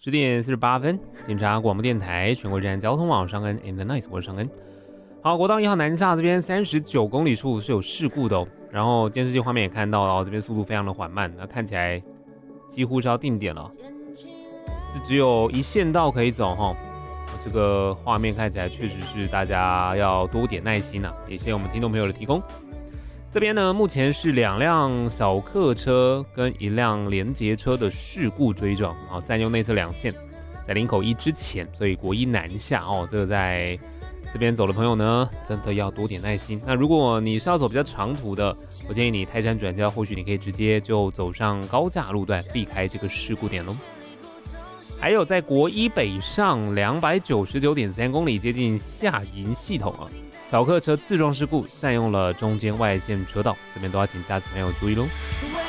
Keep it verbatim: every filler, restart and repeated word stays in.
十点四十八分，警察广播电台全国站交通网上恩 ，In the Night， 我是尚恩。好，国道一号南下这边三十九公里处是有事故的哦，然后监视器画面也看到了，这边速度非常的缓慢，那看起来几乎是要定点了，是只有一线道可以走哈。这个画面看起来确实是大家要多点耐心啊，也谢谢我们听众朋友的提供。这边呢，目前是两辆小客车跟一辆联结车的事故追撞，啊，占用内侧两线，在林口一之前，所以国一南下哦，这个在这边走的朋友呢，真的要多点耐心。那如果你是要走比较长途的，我建议你泰山转交，或许你可以直接就走上高架路段，避开这个事故点喽。还有在国一北上两百九十九点三公里，接近下营系统啊。小客车自撞事故，占用了中间外线车道，这边都要请驾驶朋友注意喽。